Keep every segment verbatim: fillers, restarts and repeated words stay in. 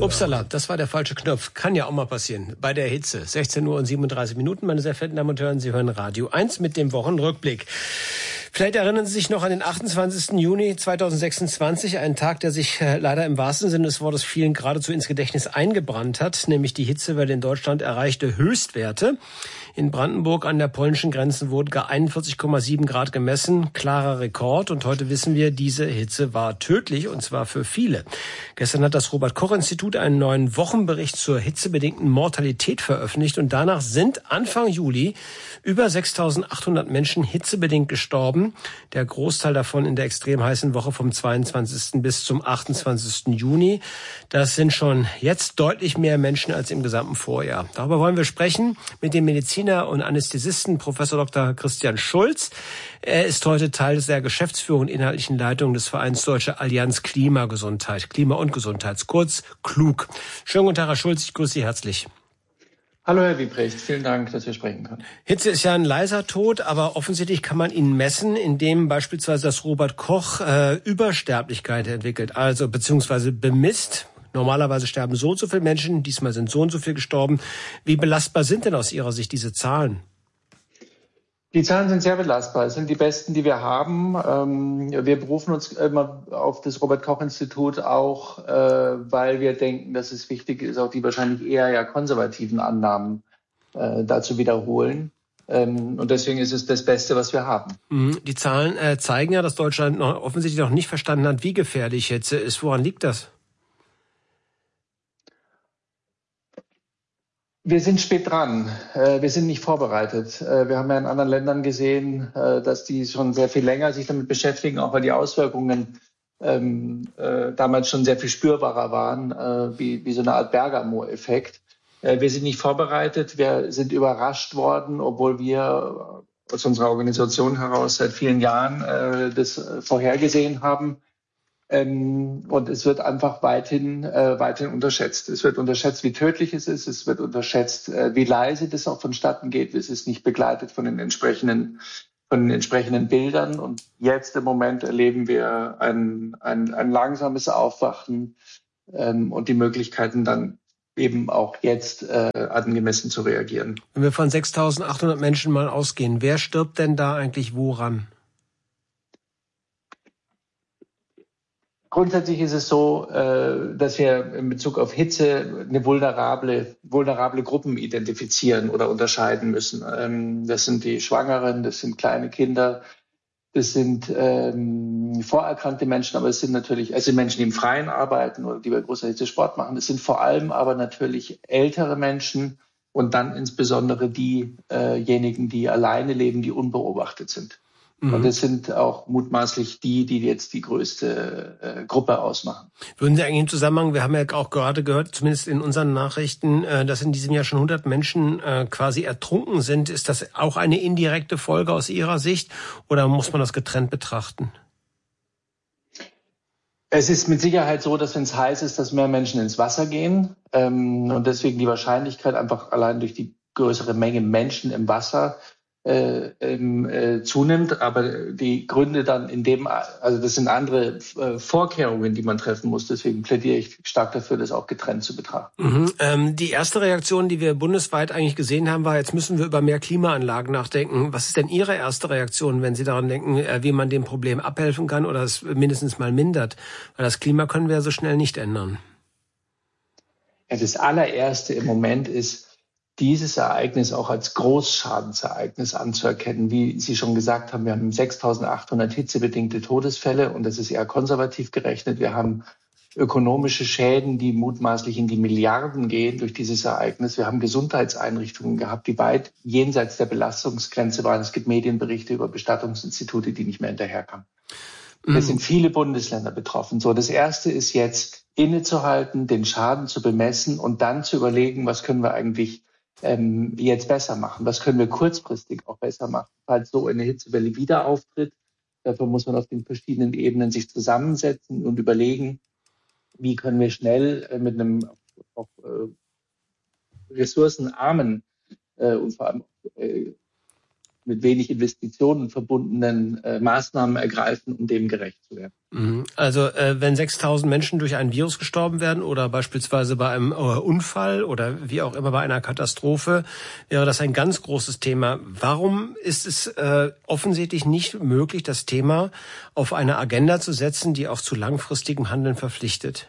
Upsala, das war der falsche Knopf. Kann ja auch mal passieren. Bei der Hitze. sechzehn Uhr und siebenunddreißig Minuten, meine sehr verehrten Damen und Herren. Sie hören Radio eins mit dem Wochenrückblick. Vielleicht erinnern Sie sich noch an den achtundzwanzigsten Juni zweitausendsechsundzwanzig, einen Tag, der sich äh, leider im wahrsten Sinne des Wortes vielen geradezu ins Gedächtnis eingebrannt hat, nämlich die Hitzewelle in Deutschland erreichte Höchstwerte. In Brandenburg an der polnischen Grenze wurden gar einundvierzig Komma sieben Grad gemessen, klarer Rekord. Und heute wissen wir, diese Hitze war tödlich, und zwar für viele. Gestern hat das Robert-Koch-Institut einen neuen Wochenbericht zur hitzebedingten Mortalität veröffentlicht. Und danach sind Anfang Juli über sechstausendachthundert Menschen hitzebedingt gestorben. Der Großteil davon in der extrem heißen Woche vom zweiundzwanzigsten bis zum achtundzwanzigsten Juni. Das sind schon jetzt deutlich mehr Menschen als im gesamten Vorjahr. Darüber wollen wir sprechen mit dem Mediziner und Anästhesisten Professor Doktor Christian Schulz. Er ist heute Teil der Geschäftsführung und inhaltlichen Leitung des Vereins Deutsche Allianz Klimagesundheit, Klima und Gesundheit, kurz KLUG. Schönen guten Tag, Herr Schulz, ich grüße Sie herzlich. Hallo Herr Wiebrecht, vielen Dank, dass wir sprechen können. Hitze ist ja ein leiser Tod, aber offensichtlich kann man ihn messen, indem beispielsweise das Robert Koch äh, Übersterblichkeit entwickelt, also beziehungsweise bemisst. Normalerweise sterben so und so viele Menschen, diesmal sind so und so viele gestorben. Wie belastbar sind denn aus Ihrer Sicht diese Zahlen? Die Zahlen sind sehr belastbar. Es sind die besten, die wir haben. Wir berufen uns immer auf das Robert-Koch-Institut auch, weil wir denken, dass es wichtig ist, auch die wahrscheinlich eher ja konservativen Annahmen da zu wiederholen. Und deswegen ist es das Beste, was wir haben. Die Zahlen zeigen ja, dass Deutschland noch offensichtlich noch nicht verstanden hat, wie gefährlich Hitze ist. Woran liegt das? Wir sind spät dran. Wir sind nicht vorbereitet. Wir haben ja in anderen Ländern gesehen, dass die schon sehr viel länger sich damit beschäftigen, auch weil die Auswirkungen ähm, äh, damals schon sehr viel spürbarer waren, äh, wie, wie so eine Art Bergamo-Effekt. Äh, wir sind nicht vorbereitet. Wir sind überrascht worden, obwohl wir aus unserer Organisation heraus seit vielen Jahren äh, das vorhergesehen haben. Ähm, und es wird einfach weithin, äh, weithin unterschätzt. Es wird unterschätzt, wie tödlich es ist. Es wird unterschätzt, äh, wie leise das auch vonstatten geht. Es ist nicht begleitet von den entsprechenden, von den entsprechenden Bildern. Und jetzt im Moment erleben wir ein, ein, ein langsames Aufwachen ähm, und die Möglichkeiten dann eben auch jetzt äh, angemessen zu reagieren. Wenn wir von sechstausendachthundert Menschen mal ausgehen, wer stirbt denn da eigentlich woran? Grundsätzlich ist es so, dass wir in Bezug auf Hitze eine vulnerable, vulnerable Gruppen identifizieren oder unterscheiden müssen. Das sind die Schwangeren, das sind kleine Kinder, das sind ähm, vorerkrankte Menschen, aber es sind natürlich, also Menschen, die im Freien arbeiten oder die bei großer Hitze Sport machen. Es sind vor allem aber natürlich ältere Menschen und dann insbesondere diejenigen, die alleine leben, die unbeobachtet sind. Und das sind auch mutmaßlich die, die jetzt die größte äh, Gruppe ausmachen. Würden Sie eigentlich im Zusammenhang, wir haben ja auch gerade gehört, zumindest in unseren Nachrichten, äh, dass in diesem Jahr schon hundert Menschen äh, quasi ertrunken sind. Ist das auch eine indirekte Folge aus Ihrer Sicht oder muss man das getrennt betrachten? Es ist mit Sicherheit so, dass wenn es heiß ist, dass mehr Menschen ins Wasser gehen. Ähm, und deswegen die Wahrscheinlichkeit einfach allein durch die größere Menge Menschen im Wasser Äh, äh, zunimmt, aber die Gründe dann in dem, also das sind andere äh, Vorkehrungen, die man treffen muss. Deswegen plädiere ich stark dafür, das auch getrennt zu betrachten. Mhm. Ähm, die erste Reaktion, die wir bundesweit eigentlich gesehen haben, war, jetzt müssen wir über mehr Klimaanlagen nachdenken. Was ist denn Ihre erste Reaktion, wenn Sie daran denken, äh, wie man dem Problem abhelfen kann oder es mindestens mal mindert? Weil das Klima können wir ja so schnell nicht ändern. Ja, das allererste im Moment ist, dieses Ereignis auch als Großschadensereignis anzuerkennen. Wie Sie schon gesagt haben, wir haben sechstausendachthundert hitzebedingte Todesfälle und das ist eher konservativ gerechnet. Wir haben ökonomische Schäden, die mutmaßlich in die Milliarden gehen durch dieses Ereignis. Wir haben Gesundheitseinrichtungen gehabt, die weit jenseits der Belastungsgrenze waren. Es gibt Medienberichte über Bestattungsinstitute, die nicht mehr hinterherkamen. Mhm. Es sind viele Bundesländer betroffen. So, das Erste ist jetzt innezuhalten, den Schaden zu bemessen und dann zu überlegen, was können wir eigentlich Ähm, jetzt besser machen? Was können wir kurzfristig auch besser machen, falls so eine Hitzewelle wieder auftritt? Dafür muss man auf den verschiedenen Ebenen sich zusammensetzen und überlegen, wie können wir schnell äh, mit einem auch, äh, ressourcenarmen äh, und vor allem äh, mit wenig Investitionen verbundenen äh, Maßnahmen ergreifen, um dem gerecht zu werden. Also äh, wenn sechstausend Menschen durch ein Virus gestorben werden oder beispielsweise bei einem äh, Unfall oder wie auch immer bei einer Katastrophe, wäre das ein ganz großes Thema. Warum ist es äh, offensichtlich nicht möglich, das Thema auf eine Agenda zu setzen, die auch zu langfristigem Handeln verpflichtet?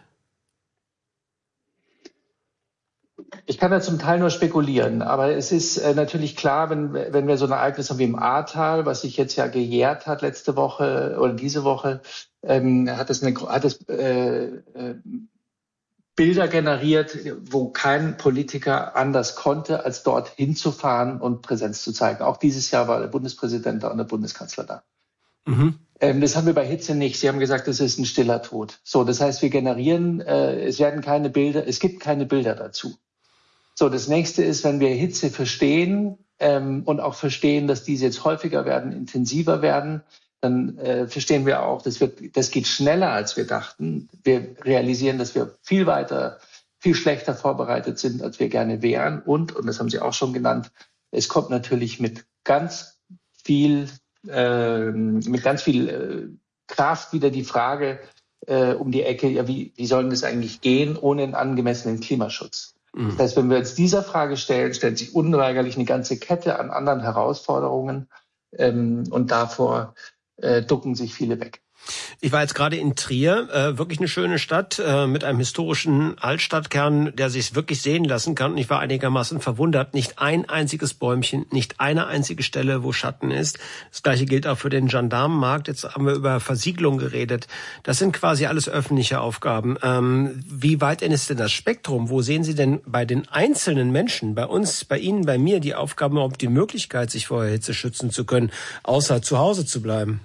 Ich kann da zum Teil nur spekulieren, aber es ist äh, natürlich klar, wenn, wenn wir so ein Ereignis haben wie im Ahrtal, was sich jetzt ja gejährt hat letzte Woche oder diese Woche, ähm, hat es, eine, hat es äh, äh, Bilder generiert, wo kein Politiker anders konnte, als dort hinzufahren und Präsenz zu zeigen. Auch dieses Jahr war der Bundespräsident da und der Bundeskanzler da. Mhm. Ähm, das haben wir bei Hitze nicht. Sie haben gesagt, das ist ein stiller Tod. So, das heißt, wir generieren, äh, es werden keine Bilder, es gibt keine Bilder dazu. So, das nächste ist, wenn wir Hitze verstehen ähm, und auch verstehen, dass diese jetzt häufiger werden, intensiver werden, dann äh, verstehen wir auch, das wird, das geht schneller, als wir dachten. Wir realisieren, dass wir viel weiter, viel schlechter vorbereitet sind, als wir gerne wären. Und, und das haben Sie auch schon genannt, es kommt natürlich mit ganz viel, äh, mit ganz viel äh, Kraft wieder die Frage äh, um die Ecke, ja, wie, wie soll das eigentlich gehen ohne einen angemessenen Klimaschutz? Das heißt, wenn wir uns dieser Frage stellen, stellt sich unweigerlich eine ganze Kette an anderen Herausforderungen ähm, und davor äh, ducken sich viele weg. Ich war jetzt gerade in Trier, äh, wirklich eine schöne Stadt äh, mit einem historischen Altstadtkern, der sich wirklich sehen lassen kann. Und ich war einigermaßen verwundert. Nicht ein einziges Bäumchen, nicht eine einzige Stelle, wo Schatten ist. Das Gleiche gilt auch für den Gendarmenmarkt. Jetzt haben wir über Versiegelung geredet. Das sind quasi alles öffentliche Aufgaben. Ähm, wie weit ist denn das Spektrum? Wo sehen Sie denn bei den einzelnen Menschen, bei uns, bei Ihnen, bei mir, die Aufgaben, überhaupt die Möglichkeit, sich vor der Hitze schützen zu können, außer zu Hause zu bleiben?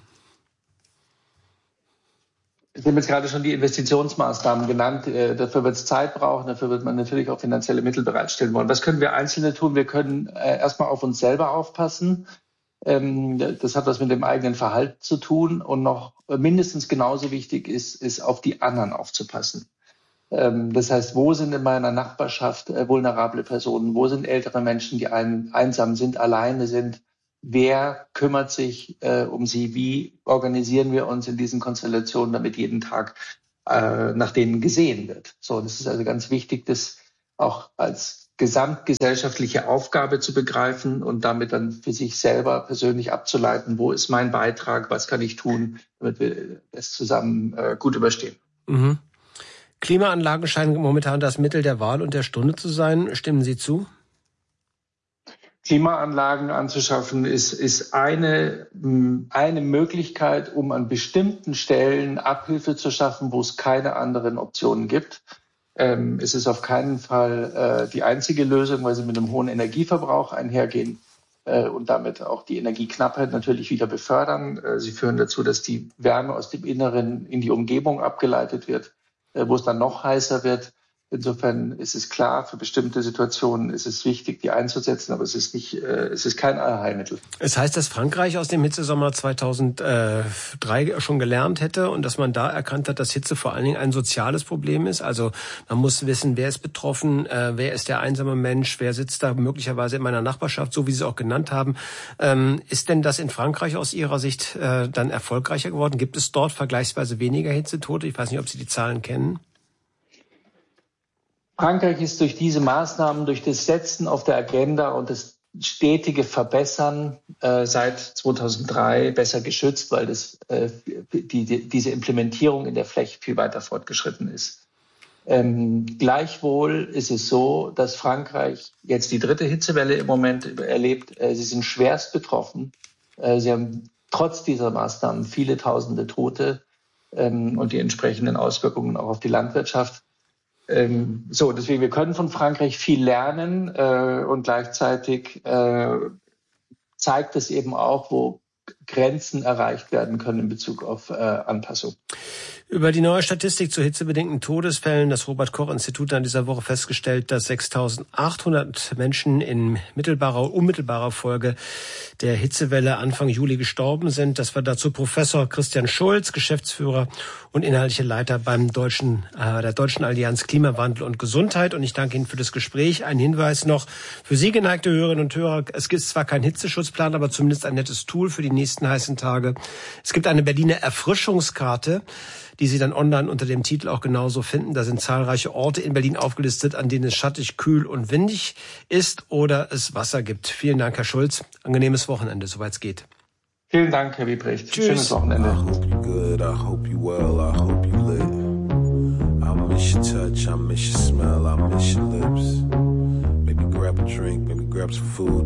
Sie haben jetzt gerade schon die Investitionsmaßnahmen genannt. Äh, dafür wird es Zeit brauchen. Dafür wird man natürlich auch finanzielle Mittel bereitstellen wollen. Was können wir Einzelne tun? Wir können äh, erstmal auf uns selber aufpassen. Ähm, das hat was mit dem eigenen Verhalten zu tun. Und noch mindestens genauso wichtig ist, ist auf die anderen aufzupassen. Ähm, das heißt, wo sind in meiner Nachbarschaft äh, vulnerable Personen? Wo sind ältere Menschen, die ein, einsam sind, alleine sind? Wer kümmert sich äh, um sie? Wie organisieren wir uns in diesen Konstellationen, damit jeden Tag äh, nach denen gesehen wird? So, das ist also ganz wichtig, das auch als gesamtgesellschaftliche Aufgabe zu begreifen und damit dann für sich selber persönlich abzuleiten, wo ist mein Beitrag, was kann ich tun, damit wir es zusammen äh, gut überstehen. Mhm. Klimaanlagen scheinen momentan das Mittel der Wahl und der Stunde zu sein. Stimmen Sie zu? Klimaanlagen anzuschaffen ist, ist eine, eine Möglichkeit, um an bestimmten Stellen Abhilfe zu schaffen, wo es keine anderen Optionen gibt. Ähm, es ist auf keinen Fall äh, die einzige Lösung, weil sie mit einem hohen Energieverbrauch einhergehen äh, und damit auch die Energieknappheit natürlich wieder befördern. Äh, sie führen dazu, dass die Wärme aus dem Inneren in die Umgebung abgeleitet wird, äh, wo es dann noch heißer wird. Insofern ist es klar, für bestimmte Situationen ist es wichtig, die einzusetzen, aber es ist nicht, äh, es ist kein Allheilmittel. Es heißt, dass Frankreich aus dem Hitzesommer zweitausenddrei schon gelernt hätte und dass man da erkannt hat, dass Hitze vor allen Dingen ein soziales Problem ist. Also man muss wissen, wer ist betroffen, äh, wer ist der einsame Mensch, wer sitzt da möglicherweise in meiner Nachbarschaft, so wie Sie es auch genannt haben. Ähm, ist denn das in Frankreich aus Ihrer Sicht äh, dann erfolgreicher geworden? Gibt es dort vergleichsweise weniger Hitzetote? Ich weiß nicht, ob Sie die Zahlen kennen. Frankreich ist durch diese Maßnahmen, durch das Setzen auf der Agenda und das stetige Verbessern äh, seit zweitausenddrei besser geschützt, weil das, äh, die, die, diese Implementierung in der Fläche viel weiter fortgeschritten ist. Ähm, gleichwohl ist es so, dass Frankreich jetzt die dritte Hitzewelle im Moment erlebt. Äh, sie sind schwerst betroffen. Äh, sie haben trotz dieser Maßnahmen viele tausende Tote ähm, und die entsprechenden Auswirkungen auch auf die Landwirtschaft. Ähm, so, deswegen, wir können von Frankreich viel lernen äh, und gleichzeitig äh, zeigt es eben auch, wo Grenzen erreicht werden können in Bezug auf äh, Anpassung. Über die neue Statistik zu hitzebedingten Todesfällen. Das Robert-Koch-Institut hat in dieser Woche festgestellt, dass sechstausendachthundert Menschen in mittelbarer, unmittelbarer Folge der Hitzewelle Anfang Juli gestorben sind. Das war dazu Professor Christian Schulz, Geschäftsführer und inhaltlicher Leiter beim deutschen, äh, der Deutschen Allianz Klimawandel und Gesundheit. Und ich danke Ihnen für das Gespräch. Ein Hinweis noch für Sie, geneigte Hörerinnen und Hörer. Es gibt zwar keinen Hitzeschutzplan, aber zumindest ein nettes Tool für die nächsten heißen Tage. Es gibt eine Berliner Erfrischungskarte, die Sie dann online unter dem Titel auch genauso finden. Da sind zahlreiche Orte in Berlin aufgelistet, an denen es schattig, kühl und windig ist oder es Wasser gibt. Vielen Dank, Herr Schulz. Angenehmes Wochenende, soweit es geht. Vielen Dank, Herr Wiebrecht. Tschüss. Schönes Wochenende. I hope you good, I hope you well, I hope you lit. I miss your touch, I miss your smell, I miss your lips. Maybe grab a drink, maybe grab some food.